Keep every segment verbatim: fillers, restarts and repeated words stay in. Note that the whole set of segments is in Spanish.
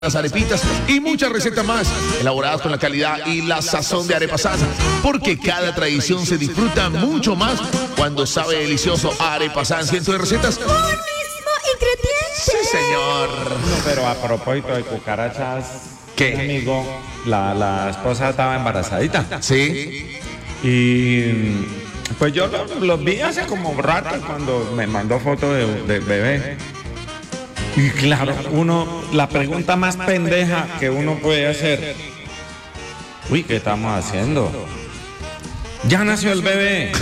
las arepitas y muchas recetas más elaboradas con la calidad y la sazón de Arepasan, porque cada tradición se disfruta mucho más cuando sabe delicioso. Arepasan, cientos de recetas. ¡Un mismo ingrediente! Sí, señor. No, pero a propósito de cucarachas, ¿qué? Amigo, la, la esposa estaba embarazadita. Sí. Y pues yo los lo vi hace como un rato cuando me mandó foto de, de bebé. Y claro, uno, la pregunta más pendeja que uno puede hacer, uy, ¿qué estamos haciendo? Ya nació el bebé.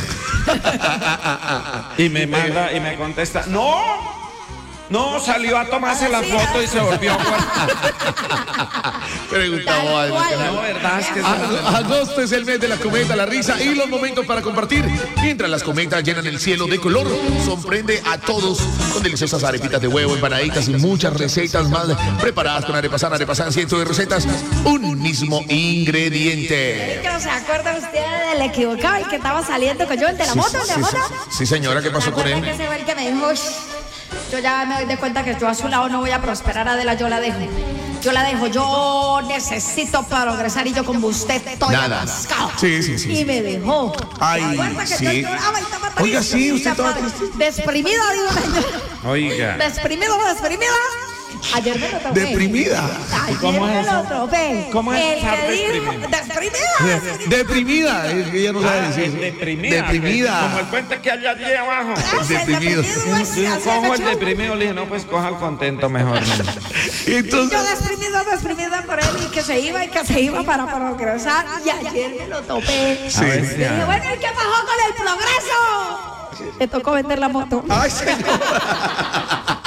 Y me manda y me contesta, no, no, salió a tomarse la foto y se volvió a Preguntamos algo. No, verdad, es que A- Agosto es el mes de la cometa, la risa y los momentos para compartir. Mientras las cometas llenan el cielo de color, sorprende a todos con deliciosas arepitas de huevo, empanaditas y muchas recetas más preparadas con Arepasan. Arepasan, cientos de recetas, un mismo ingrediente. ¿No se acuerda usted del equivocado, el que estaba saliendo con yo, el de la moto, el de la sí, moto? sí, sí, señora, ¿qué pasó con ¿Se él? acuerda que ese fue el que me dijo, "Shh, yo ya me doy de cuenta que yo a su lado no voy a prosperar, Adela, yo la dejo. Yo la dejo, yo necesito progresar y yo con usted estoy Nada. atascado". Sí, sí, sí. Y me dejó. Ay, ¿Se acuerda que sí. yo lloraba y estaba Oiga, triste? sí, usted Estaba estaba Desprimida, digo yo. Oiga. Desprimido, desprimida. Ayer me lo tomé. Deprimida. Ayer ¿Cómo es me eso? lo tomé. ¿Cómo es El estar que dijo, deprimida? Desprimida. Deprimida, es que ella no sabe Ah, decir. es deprimida. Deprimida. Como el puente que hay allí abajo. Ese, Deprimido. pues, Sí, así cojo me el echó. deprimido, le dije, no, pues coja el contento mejor. Y Entonces, yo desprimida, desprimida por él y que se iba y que se iba para progresar. Y ayer me lo topé. Sí. A ver Y si- dije, bueno, ¿y qué pasó con el progreso? Me tocó vender la moto. ay, señor.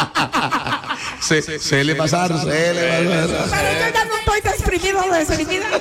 Se, se le pasaron, se le pasaron. Pero yo ya no estoy desprimido, desprimida.